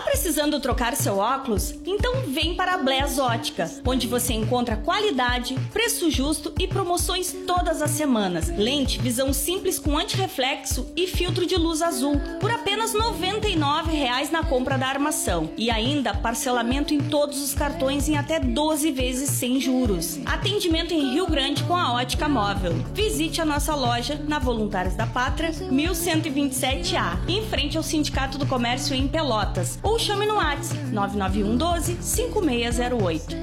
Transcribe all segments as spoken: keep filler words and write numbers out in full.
Tá precisando trocar seu óculos? Então vem para a Blés Ótica, onde você encontra qualidade, preço justo e promoções todas as semanas. Lente visão simples com antirreflexo e filtro de luz azul por apenas noventa e nove reais na compra da armação. E ainda parcelamento em todos os cartões em até doze vezes sem juros. Atendimento em Rio Grande com a Ótica Móvel. Visite a nossa loja na Voluntários da Pátria, mil cento e vinte e sete A, em frente ao Sindicato do Comércio em Pelotas. Ou chame no WhatsApp nove nove um doze, cinco seis zero oito.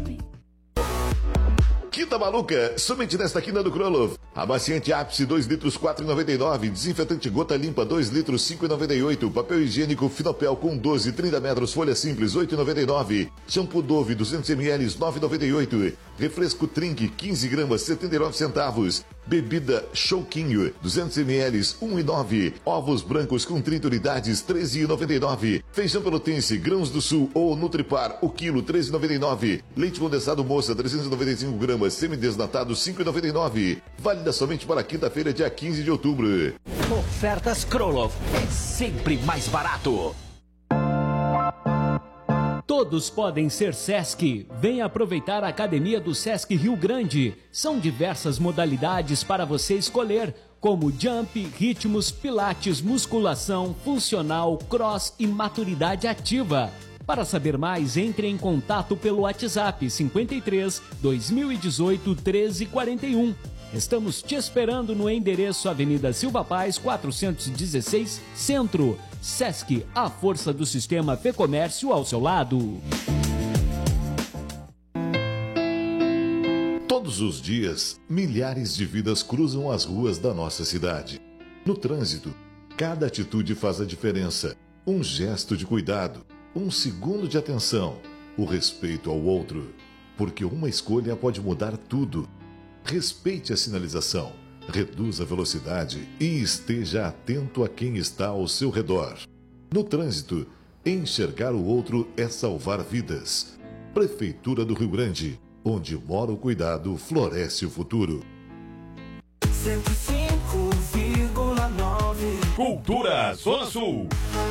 Quinta Maluca, somente nesta quina do Krolov. Amaciante ápice dois litros quatro reais e noventa e nove centavos. Desinfetante gota limpa dois litros cinco reais e noventa e oito centavos. Papel higiênico Finopel com doze, trinta metros, folha simples oito reais e noventa e nove centavos. Shampoo Dove duzentos mililitros nove reais e noventa e oito centavos. Refresco Trink quinze gramas setenta e nove centavos. Bebida Chouquinho duzentos mililitros um real e nove centavos. Ovos brancos com trinta unidades treze reais e noventa e nove centavos. Feijão pelotense Grãos do Sul ou Nutripar o quilo treze reais e noventa e nove centavos. Leite condensado Moça trezentos e noventa e cinco gramas semidesnatado cinco reais e noventa e nove centavos. Válida somente para quinta-feira, dia quinze de outubro. Ofertas Krolov é sempre mais barato. Todos podem ser Sesc. Venha aproveitar a Academia do Sesc Rio Grande. São diversas modalidades para você escolher, como jump, ritmos, pilates, musculação, funcional, cross e maturidade ativa. Para saber mais, entre em contato pelo WhatsApp cinquenta e três, dois mil e dezoito, treze quarenta e um. Estamos te esperando no endereço Avenida Silva Paz, quatrocentos e dezesseis, Centro. Sesc, a força do sistema Fê Comércio ao seu lado. Todos os dias, milhares de vidas cruzam as ruas da nossa cidade. No trânsito, cada atitude faz a diferença. Um gesto de cuidado, um segundo de atenção, o respeito ao outro. Porque uma escolha pode mudar tudo. Respeite a sinalização, reduza a velocidade e esteja atento a quem está ao seu redor. No trânsito, enxergar o outro é salvar vidas. Prefeitura do Rio Grande, onde mora o cuidado, floresce o futuro. cento e cinco vírgula nove Cultura Zona Sul.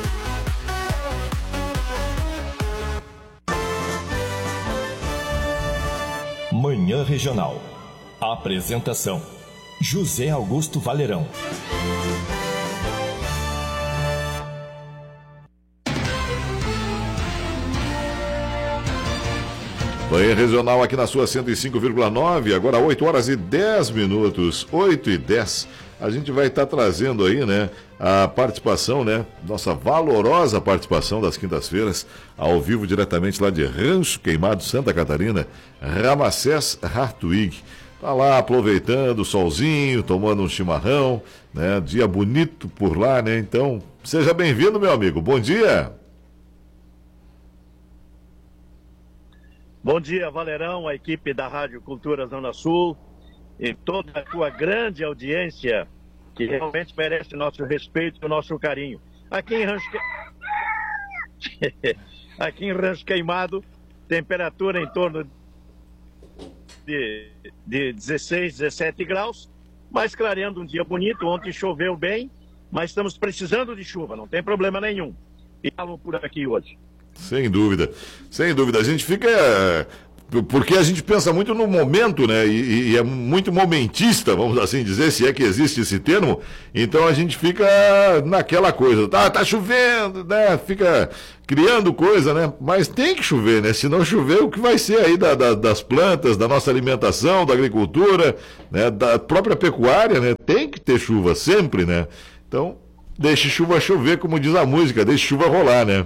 Manhã Regional. Apresentação: José Augusto Valerão. Manhã Regional aqui na sua cento e cinco vírgula nove, agora oito horas e dez minutos, oito e dez. A gente vai estar trazendo aí, né, a participação, né, nossa valorosa participação das quintas-feiras, ao vivo diretamente lá de Rancho Queimado, Santa Catarina, Ramacés Hartwig. Tá lá aproveitando o solzinho, tomando um chimarrão, né? Dia bonito por lá, né? Então, seja bem-vindo, meu amigo. Bom dia. Bom dia, Valerão, a equipe da Rádio Cultura Zona Sul e toda a tua grande audiência que realmente merece nosso respeito e o nosso carinho. Aqui em Rancho, Aqui em Rancho Queimado, temperatura em torno De, de dezesseis, dezessete graus, mas clareando um dia bonito. Ontem choveu bem, mas estamos precisando de chuva, não tem problema nenhum. E falam por aqui hoje. Sem dúvida, sem dúvida. A gente fica... Porque a gente pensa muito no momento, né? E, e é muito momentista, vamos assim dizer, se é que existe esse termo. Então a gente fica naquela coisa, tá, tá chovendo, né? Fica criando coisa, né? Mas tem que chover, né? Se não chover, o que vai ser aí da, da, das plantas, da nossa alimentação, da agricultura, né? Da própria pecuária, né? Tem que ter chuva sempre, né? Então, deixe chuva chover, como diz a música, deixe chuva rolar, né?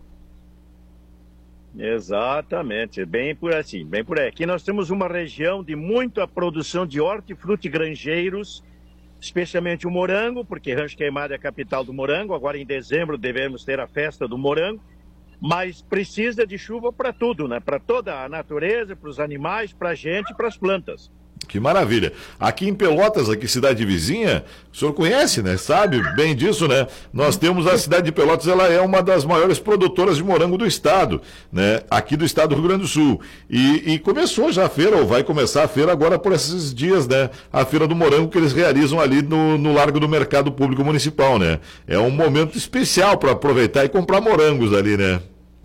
Exatamente, bem por assim, bem por aí. Aqui nós temos uma região de muita produção de hortifruti granjeiros, especialmente o morango, porque Rancho Queimado é a capital do morango. Agora em dezembro devemos ter a festa do morango, mas precisa de chuva para tudo, né? Para toda a natureza, para os animais, para a gente, para as plantas. Que maravilha. Aqui em Pelotas, aqui cidade vizinha, o senhor conhece, né? Sabe bem disso, né? Nós temos a cidade de Pelotas, ela é uma das maiores produtoras de morango do estado, né? Aqui do estado do Rio Grande do Sul. E, e começou já a feira, ou vai começar a feira agora por esses dias, né? A feira do morango que eles realizam ali no, no Largo do Mercado Público Municipal, né? É um momento especial para aproveitar e comprar morangos ali, né?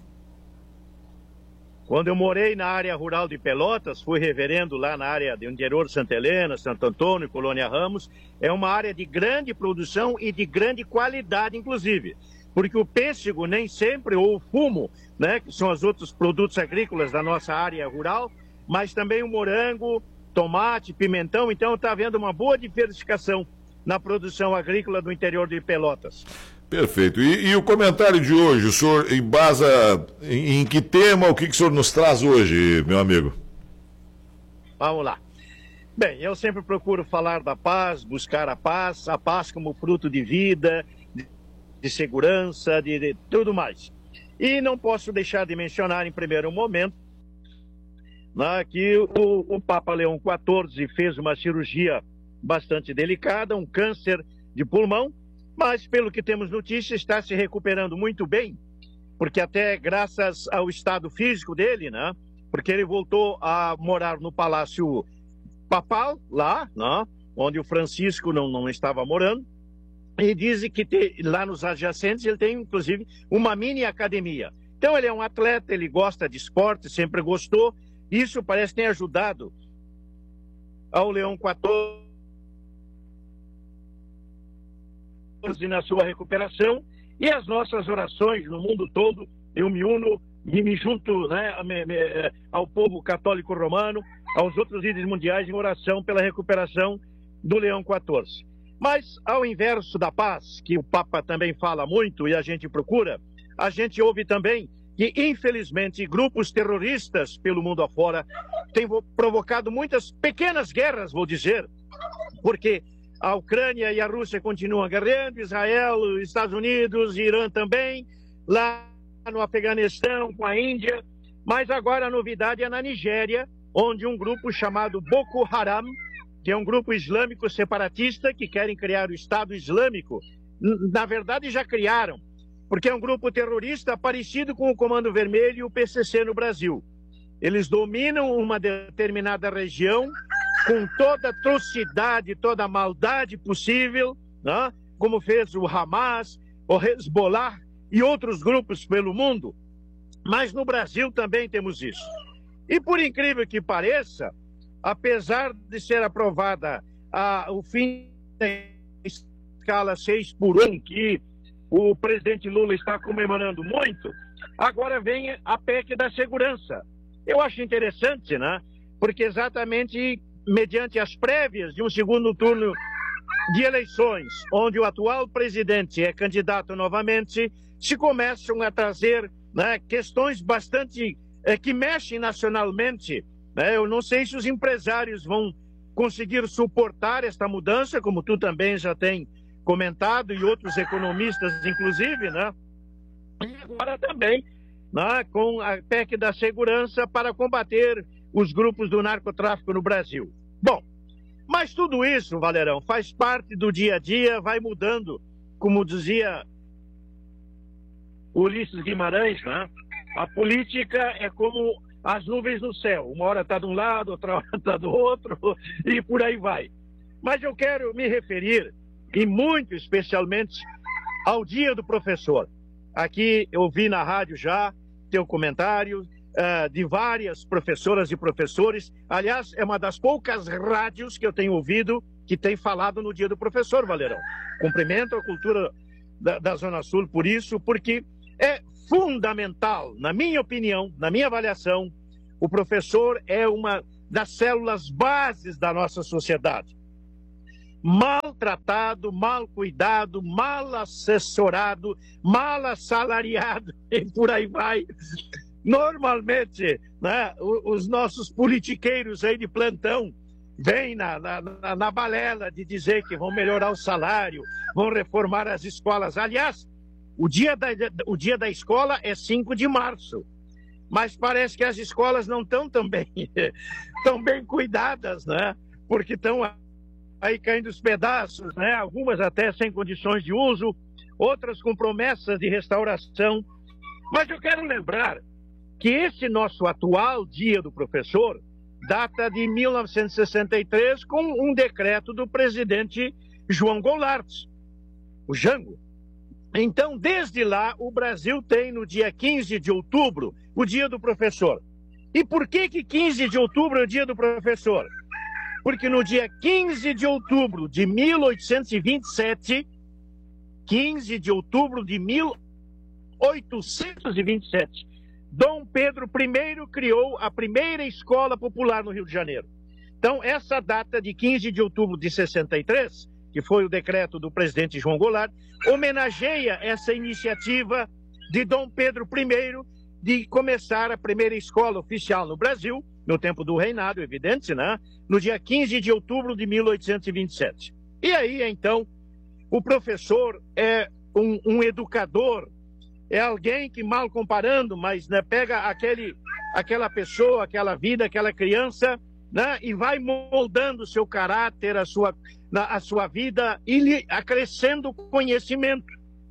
Quando eu morei na área rural de Pelotas, fui reverendo lá na área do interior de Santa Helena, Santo Antônio, Colônia Ramos. É uma área de grande produção e de grande qualidade, inclusive. Porque o pêssego nem sempre, ou o fumo, né, que são os outros produtos agrícolas da nossa área rural, mas também o morango, tomate, pimentão. Então está havendo uma boa diversificação na produção agrícola do interior de Pelotas. Perfeito. E, e o comentário de hoje, o senhor embasa em, em que tema, o que, que o senhor nos traz hoje, meu amigo? Vamos lá. Bem, eu sempre procuro falar da paz, buscar a paz, a paz como fruto de vida, de, de segurança, de, de tudo mais. E não posso deixar de mencionar em primeiro momento, né, que o, o Papa Leão quatorze fez uma cirurgia bastante delicada, um câncer de pulmão, mas, pelo que temos notícia, está se recuperando muito bem, porque até graças ao estado físico dele, né? Porque ele voltou a morar no Palácio Papal, lá, né? Onde o Francisco não, não estava morando, e dizem que tem, lá nos adjacentes ele tem, inclusive, uma mini academia. Então, ele é um atleta, ele gosta de esporte, sempre gostou. Isso parece ter ajudado ao Leão quatorze na sua recuperação, e as nossas orações no mundo todo. Eu me uno e me junto, né, me, me, ao povo católico romano, aos outros líderes mundiais em oração pela recuperação do Leão quatorze. Mas, ao inverso da paz, que o Papa também fala muito e a gente procura, a gente ouve também que, infelizmente, grupos terroristas pelo mundo afora têm provocado muitas pequenas guerras, vou dizer, porque a Ucrânia e a Rússia continuam guerreando, Israel, Estados Unidos, Irã também, lá no Afeganistão, com a Índia. Mas agora a novidade é na Nigéria, onde um grupo chamado Boko Haram, que é um grupo islâmico separatista que querem criar o Estado Islâmico, na verdade já criaram, porque é um grupo terrorista parecido com o Comando Vermelho e o P C C no Brasil. Eles dominam uma determinada região, com toda a atrocidade, toda a maldade possível, né? Como fez o Hamas, o Hezbollah e outros grupos pelo mundo. Mas no Brasil também temos isso. E por incrível que pareça, apesar de ser aprovada a, o fim da escala seis por um, que o presidente Lula está comemorando muito, agora vem a P E C da segurança. Eu acho interessante, né? Porque exatamente mediante as prévias de um segundo turno de eleições, onde o atual presidente é candidato novamente, se começam a trazer, né, questões bastante é, que mexem nacionalmente. Né? Eu não sei se os empresários vão conseguir suportar esta mudança, como tu também já tem comentado, e outros economistas, inclusive, né? E agora também, né, com a P E C da segurança para combater os grupos do narcotráfico no Brasil. Bom, mas tudo isso, Valerão, faz parte do dia a dia, vai mudando, como dizia Ulisses Guimarães, né? A política é como as nuvens no céu, uma hora está de um lado, outra hora está do outro, e por aí vai. Mas eu quero me referir, e muito especialmente, ao Dia do Professor. Aqui eu vi na rádio já teu comentário, Uh, de várias professoras e professores. Aliás, é uma das poucas rádios que eu tenho ouvido que tem falado no Dia do Professor, Valerão. Cumprimento a cultura da, da Zona Sul por isso, porque é fundamental, na minha opinião, na minha avaliação, o professor é uma das células bases da nossa sociedade. Mal tratado, mal cuidado, mal assessorado, mal assalariado, e por aí vai. Normalmente, né, os nossos politiqueiros aí de plantão vêm na, na, na balela de dizer que vão melhorar o salário, vão reformar as escolas. Aliás, o dia da, o dia da escola é cinco de março, mas parece que as escolas não estão tão bem, tão bem cuidadas, né? porque estão aí caindo os pedaços, né? Algumas até sem condições de uso, outras com promessas de restauração. Mas eu quero lembrar que esse nosso atual Dia do Professor data de mil novecentos e sessenta e três com um decreto do presidente João Goulart, o Jango. Então, desde lá, o Brasil tem no dia quinze de outubro o Dia do Professor. E por que que quinze de outubro é o Dia do Professor? Porque no dia quinze de outubro de mil oitocentos e vinte e sete, quinze de outubro de mil oitocentos e vinte e sete, Dom Pedro I criou a primeira escola popular no Rio de Janeiro. Então, essa data de quinze de outubro de sessenta e três, que foi o decreto do presidente João Goulart, homenageia essa iniciativa de Dom Pedro I de começar a primeira escola oficial no Brasil, no tempo do reinado, evidente, né? No dia quinze de outubro de mil oitocentos e vinte e sete. E aí, então, o professor é um, um educador, é alguém que, mal comparando, mas né, pega aquele, aquela pessoa, aquela vida, aquela criança, né, e vai moldando o seu caráter, a sua, a sua vida, e lhe acrescendo conhecimento,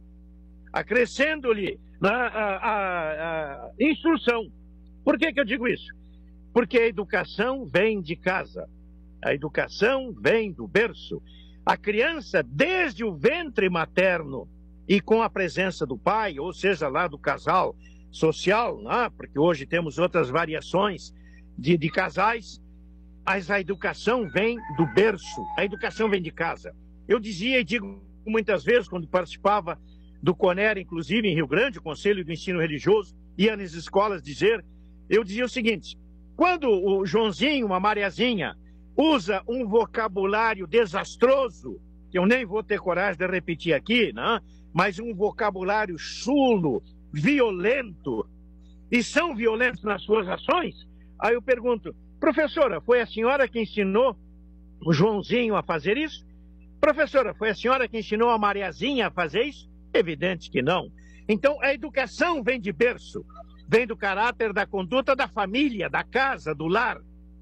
acrescendo-lhe né, a, a, a instrução. Por que que eu digo isso? Porque a educação vem de casa, a educação vem do berço. A criança, desde o ventre materno, e com a presença do pai, ou seja, lá do casal social, né? Porque hoje temos outras variações de, de casais, mas a educação vem do berço, a educação vem de casa. Eu dizia e digo muitas vezes, quando participava do CONER, inclusive em Rio Grande, o Conselho do Ensino Religioso, ia nas escolas dizer, eu dizia o seguinte, quando o Joãozinho, a Mariazinha, usa um vocabulário desastroso, que eu nem vou ter coragem de repetir aqui, né? Mas um vocabulário chulo, violento, e são violentos nas suas ações, aí eu pergunto, professora, foi a senhora que ensinou o Joãozinho a fazer isso? Professora, foi a senhora que ensinou a Mariazinha a fazer isso? Evidente que não. Então, a educação vem de berço, vem do caráter, da conduta da família, da casa, do lar.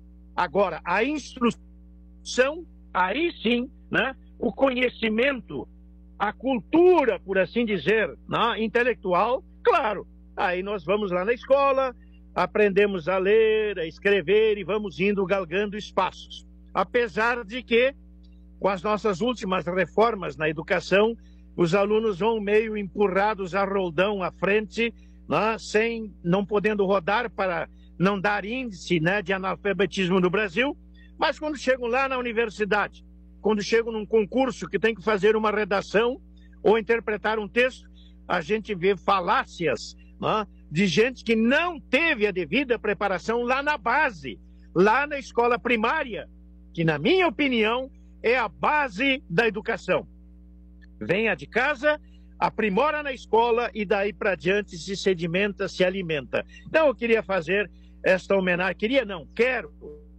Agora, a instrução, aí sim, né? O conhecimento, a cultura, por assim dizer, né, intelectual, claro, aí nós vamos lá na escola, aprendemos a ler, a escrever e vamos indo galgando espaços. Apesar de que, com as nossas últimas reformas na educação, os alunos vão meio empurrados a roldão à frente, né, sem, não podendo rodar para não dar índice, né, de analfabetismo no Brasil, mas quando chegam lá na universidade, quando chegam num concurso que tem que fazer uma redação ou interpretar um texto, a gente vê falácias, né, de gente que não teve a devida preparação lá na base, lá na escola primária, que, na minha opinião, é a base da educação. Venha de casa, aprimora na escola e daí para diante se sedimenta, se alimenta. Então eu queria fazer esta homenagem, queria não, quero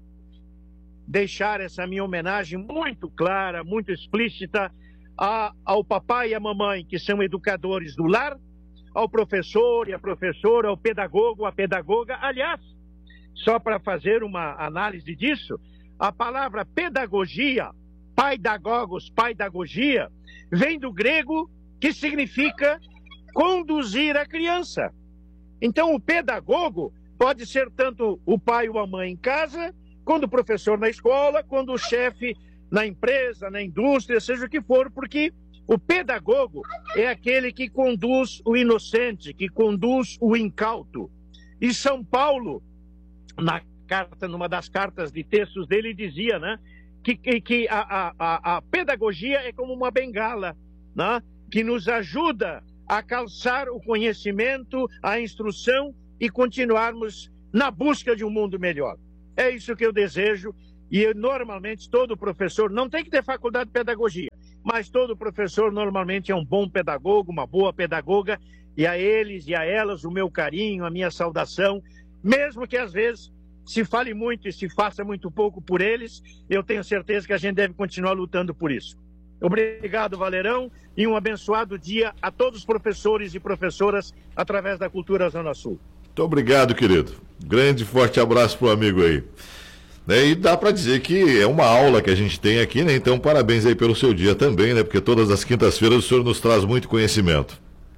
deixar essa minha homenagem muito clara, muito explícita a, ao papai e à mamãe, que são educadores do lar, ao professor e à professora, ao pedagogo, à pedagoga. Aliás, só para fazer uma análise disso, a palavra pedagogia, paidagogos, pedagogia, vem do grego, que significa conduzir a criança. Então, o pedagogo pode ser tanto o pai ou a mãe em casa, quando o professor na escola, quando o chefe na empresa, na indústria, seja o que for, porque o pedagogo é aquele que conduz o inocente, que conduz o incauto. E São Paulo, na carta, numa das cartas de textos dele, dizia, né, que, que, que a, a, a pedagogia é como uma bengala, né, que nos ajuda a calçar o conhecimento, a instrução e continuarmos na busca de um mundo melhor. É isso que eu desejo, e eu, normalmente todo professor, não tem que ter faculdade de pedagogia, mas todo professor normalmente é um bom pedagogo, uma boa pedagoga, e a eles e a elas o meu carinho, a minha saudação, mesmo que às vezes se fale muito e se faça muito pouco por eles, eu tenho certeza que a gente deve continuar lutando por isso. Obrigado, Valerão, e um abençoado dia a todos os professores e professoras através da Cultura Zona Sul. Muito obrigado, querido. Grande e forte abraço pro amigo aí. Né? E dá para dizer que é uma aula que a gente tem aqui, né? Então parabéns aí pelo seu dia também, né? Porque todas as quintas-feiras o senhor nos traz muito conhecimento.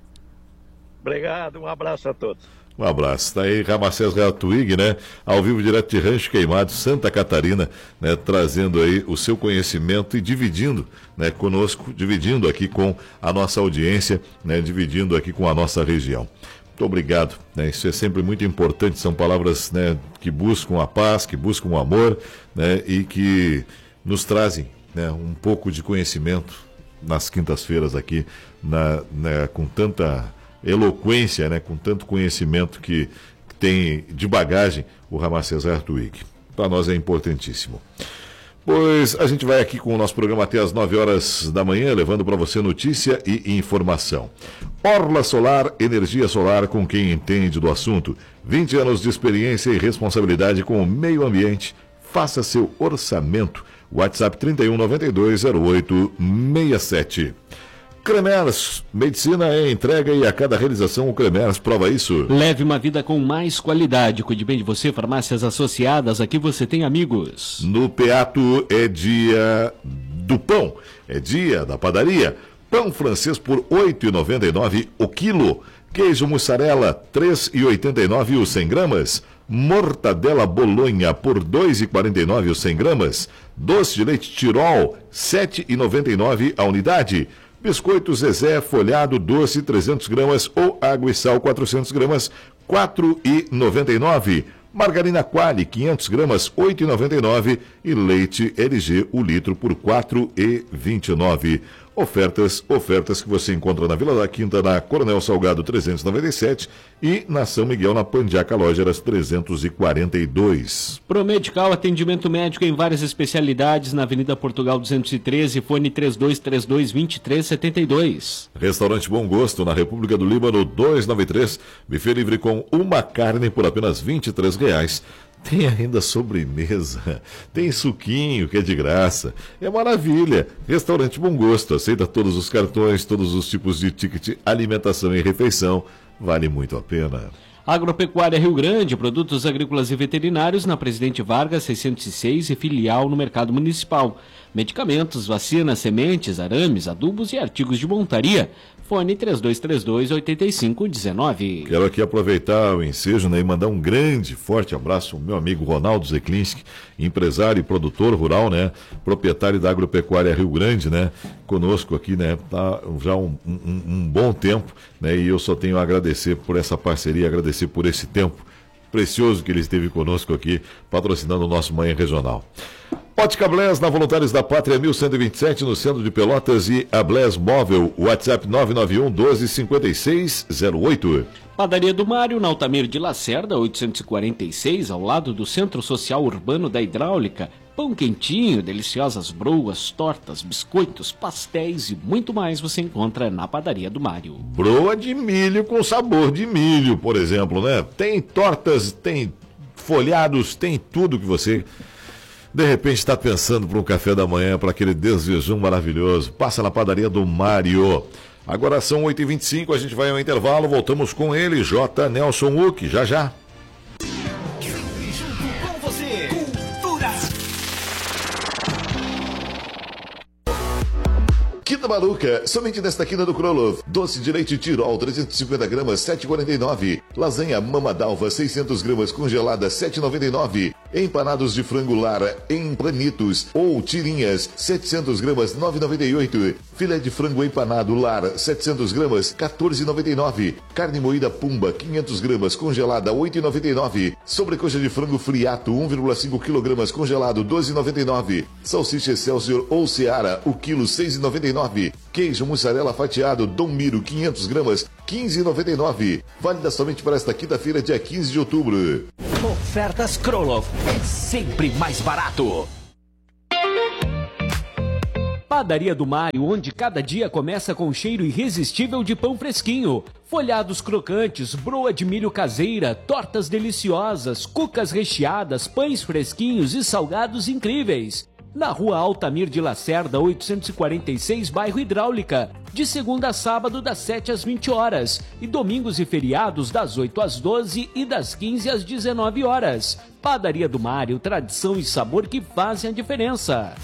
Obrigado, um abraço a todos. Um abraço. Está aí Ramacés Ratwig, né? Ao vivo direto de Rancho Queimado, Santa Catarina, né? Trazendo aí o seu conhecimento e dividindo, né? Conosco, dividindo aqui com a nossa audiência, né? Dividindo aqui com a nossa região. Muito obrigado, né? Isso é sempre muito importante, são palavras, né, que buscam a paz, que buscam o amor, né, e que nos trazem, né, um pouco de conhecimento nas quintas-feiras aqui, na, né, com tanta eloquência, né, com tanto conhecimento que tem de bagagem o Ramacés Ratwig. Para nós é importantíssimo. Pois a gente vai aqui com o nosso programa até as nove horas da manhã, levando para você notícia e informação. Orla Solar, energia solar com quem entende do assunto. vinte anos de experiência e responsabilidade com o meio ambiente. Faça seu orçamento. WhatsApp trinta e um, noventa e dois, zero oito sessenta e sete. Cremers, medicina é entrega e a cada realização o Cremers prova isso. Leve uma vida com mais qualidade. Cuide bem de você, farmácias associadas, aqui você tem amigos. No Peato é dia do pão, é dia da padaria. Pão francês por oito reais e noventa e nove centavos o quilo. Queijo mussarela, três reais e oitenta e nove centavos os cem gramas. Mortadela bolonha por dois reais e quarenta e nove centavos os cem gramas. Doce de leite Tirol, sete reais e noventa e nove centavos a unidade. Biscoito Zezé folhado doce trezentos gramas ou água e sal quatrocentos gramas, quatro reais e noventa e nove centavos. Margarina Quali quinhentos gramas, oito reais e noventa e nove centavos e leite L G o litro por quatro reais e vinte e nove centavos. Ofertas, ofertas que você encontra na Vila da Quinta, na Coronel Salgado trezentos e noventa e sete e na São Miguel, na Pandiaca Lógeras trezentos e quarenta e dois. Promedical, atendimento médico em várias especialidades na Avenida Portugal duzentos e treze, fone três dois três dois, dois três sete dois. Restaurante Bom Gosto, na República do Líbano, duzentos e noventa e três, buffet livre com uma carne por apenas vinte e três reais. Tem ainda sobremesa, tem suquinho que é de graça, é maravilha. Restaurante Bom Gosto, aceita todos os cartões, todos os tipos de ticket, alimentação e refeição, vale muito a pena. Agropecuária Rio Grande, produtos agrícolas e veterinários na Presidente Vargas seiscentos e seis e filial no Mercado Municipal. Medicamentos, vacinas, sementes, arames, adubos e artigos de montaria. Fone três dois três dois, oito cinco um nove. Quero aqui aproveitar o ensejo, né, e mandar um grande, forte abraço ao meu amigo Ronaldo Zeklinski, empresário e produtor rural, né, proprietário da Agropecuária Rio Grande, né, conosco aqui, né, tá já um, um, um bom tempo, né, e eu só tenho a agradecer por essa parceria, agradecer por esse tempo precioso que ele esteve conosco aqui, patrocinando o nosso Manhã Regional. Ótica Blés, na Voluntários da Pátria mil cento e vinte e sete, no centro de Pelotas, e a Blés Móvel, WhatsApp nove nove um, doze, cinquenta e seis, zero oito. Padaria do Mário, na Altamiro de Lacerda, oitocentos e quarenta e seis, ao lado do Centro Social Urbano da Hidráulica. Pão quentinho, deliciosas broas, tortas, biscoitos, pastéis e muito mais você encontra na Padaria do Mário. Broa de milho com sabor de milho, por exemplo, né? Tem tortas, tem folhados, tem tudo que você... de repente está pensando para um café da manhã, para aquele desjejum maravilhoso. Passa na Padaria do Mário. Agora são oito e vinte e cinco, a gente vai ao intervalo, voltamos com ele, J. Nelson Uck, já já. Junto com você, Cultura. Quinta Maluca, somente nesta quina do Krolov. Doce de leite Tirol, trezentos e cinquenta gramas, sete reais e quarenta e nove centavos. Lasanha Mama d'Alva, seiscentos gramas, congelada, sete reais e noventa e nove centavos. Empanados de frango Lara em panitos ou tirinhas, setecentos gramas, nove reais e noventa e oito centavos. Filé de frango empanado Lara, setecentos gramas, quatorze reais e noventa e nove centavos. Carne moída Pumba, quinhentos gramas, congelada, oito reais e noventa e nove centavos. Sobrecoxa de frango Friato, um vírgula cinco quilogramas, congelado, doze reais e noventa e nove centavos. Salsicha Excelsior ou Seara, o quilo, seis reais e noventa e nove centavos. Queijo mussarela fatiado Dom Miro, quinhentos gramas, quinze reais e noventa e nove centavos. Válida somente para esta quinta-feira, dia quinze de outubro. Ofertas Krolov é sempre mais barato. Padaria do Mário, onde cada dia começa com cheiro irresistível de pão fresquinho. Folhados crocantes, broa de milho caseira, tortas deliciosas, cucas recheadas, pães fresquinhos e salgados incríveis. na Rua Altamir de Lacerda, oitocentos e quarenta e seis, bairro Hidráulica, de segunda a sábado das sete às vinte horas e domingos e feriados das oito às doze e das quinze às dezenove horas. Padaria do Mário, tradição e sabor que fazem a diferença.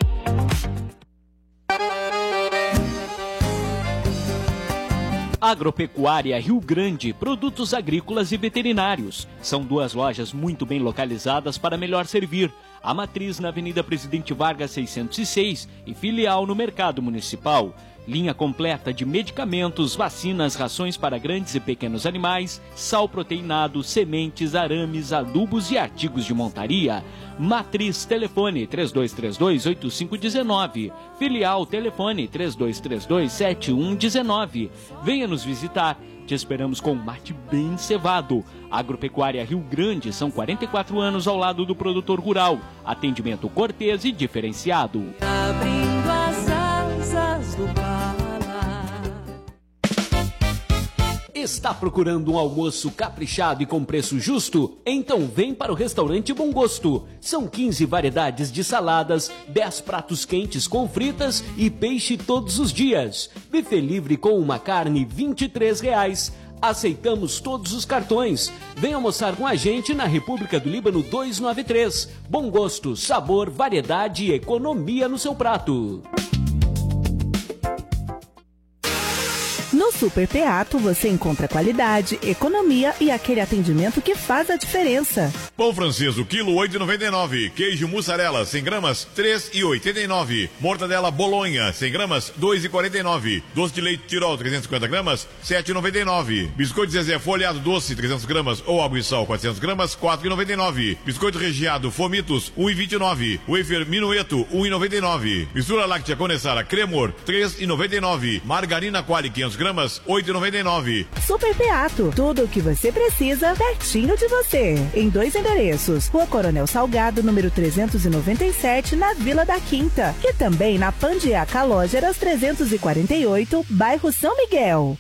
Agropecuária Rio Grande, produtos agrícolas e veterinários. São duas lojas muito bem localizadas para melhor servir. A matriz na Avenida Presidente Vargas seiscentos e seis e filial no Mercado Municipal. Linha completa de medicamentos, vacinas, rações para grandes e pequenos animais, sal proteinado, sementes, arames, adubos e artigos de montaria. Matriz, telefone três dois três dois, oito cinco um nove. Filial, telefone três dois três dois, sete um um nove. Venha nos visitar. Te esperamos com um mate bem cevado. Agropecuária Rio Grande, são quarenta e quatro anos ao lado do produtor rural. Atendimento cortês e diferenciado. Abrindo as asas do Pará. Está procurando um almoço caprichado e com preço justo? Então vem para o Restaurante Bom Gosto. São quinze variedades de saladas, dez pratos quentes com fritas e peixe todos os dias. Buffet livre com uma carne, vinte e três reais. Aceitamos todos os cartões. Vem almoçar com a gente na República do Líbano duzentos e noventa e três. Bom gosto, sabor, variedade e economia no seu prato. No Super Teatro você encontra qualidade, economia e aquele atendimento que faz a diferença. Pão francês, o quilo oito reais e noventa e nove centavos. Queijo mussarela, cem gramas, três reais e oitenta e nove centavos. Mortadela bolonha, cem gramas, dois reais e quarenta e nove centavos. Doce de leite Tirol, trezentos e cinquenta gramas, sete reais e noventa e nove centavos. Biscoito Zezé folhado doce, trezentos gramas ou água e sal, quatrocentos gramas, quatro reais e noventa e nove centavos. Biscoito recheado Fomitos, um real e vinte e nove centavos. Wafer Minueto, um real e noventa e nove centavos. Mistura láctea condensada Cremor, três reais e noventa e nove centavos. Margarina Quali, quinhentos gramas, oito reais e noventa e nove centavos. Super Teatro, tudo o que você precisa pertinho de você. Em dois endereços, Rua Coronel Salgado, número trezentos e noventa e sete, na Vila da Quinta. E também na Pandiá Calógeras trezentos e quarenta e oito, bairro São Miguel.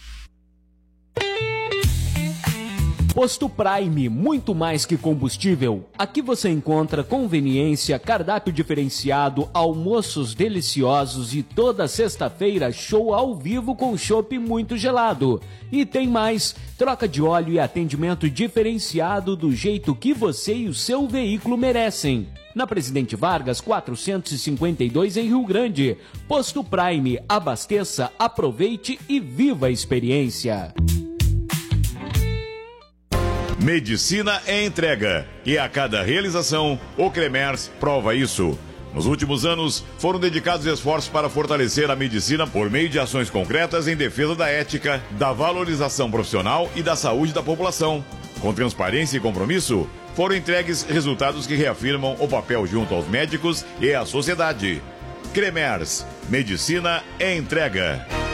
Posto Prime, muito mais que combustível. Aqui você encontra conveniência, cardápio diferenciado, almoços deliciosos e toda sexta-feira show ao vivo com chopp muito gelado. E tem mais, troca de óleo e atendimento diferenciado do jeito que você e o seu veículo merecem. Na Presidente Vargas quatrocentos e cinquenta e dois em Rio Grande. Posto Prime, abasteça, aproveite e viva a experiência. Medicina é entrega e a cada realização, o Cremers prova isso. Nos últimos anos, foram dedicados esforços para fortalecer a medicina por meio de ações concretas em defesa da ética, da valorização profissional e da saúde da população. Com transparência e compromisso, foram entregues resultados que reafirmam o papel junto aos médicos e à sociedade. Cremers, medicina é entrega.